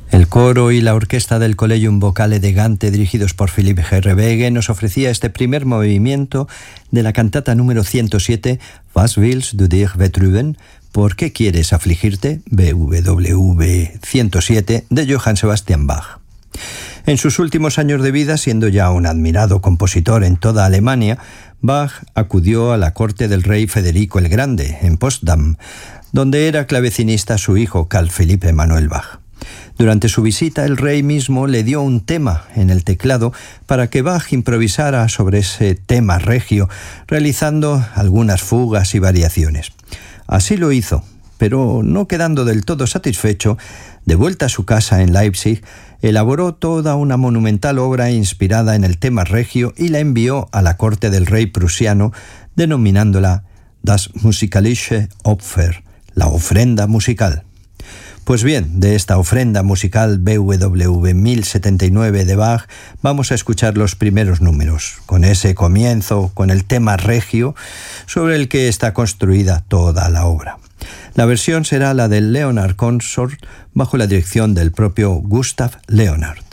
El coro y la orquesta del Collegium Vocale de Gante, dirigidos por Philipp Herreweghe, nos ofrecía este primer movimiento de la cantata número 107, Was willst du dich betrüben? ¿Por qué quieres afligirte? BWV 107, de Johann Sebastian Bach. En sus últimos años de vida, siendo ya un admirado compositor en toda Alemania, Bach acudió a la corte del rey Federico el Grande, en Potsdam, donde era clavecinista su hijo Carl Philipp Emanuel Bach. Durante su visita, el rey mismo le dio un tema en el teclado para que Bach improvisara sobre ese tema regio, realizando algunas fugas y variaciones. Así lo hizo, pero no quedando del todo satisfecho, de vuelta a su casa en Leipzig, elaboró toda una monumental obra inspirada en el tema regio y la envió a la corte del rey prusiano, denominándola Das musikalische Opfer, la ofrenda musical. Pues bien, de esta ofrenda musical BWV 1079 de Bach vamos a escuchar los primeros números, con ese comienzo, con el tema regio sobre el que está construida toda la obra. La versión será la del Leonard Consort bajo la dirección del propio Gustav Leonard.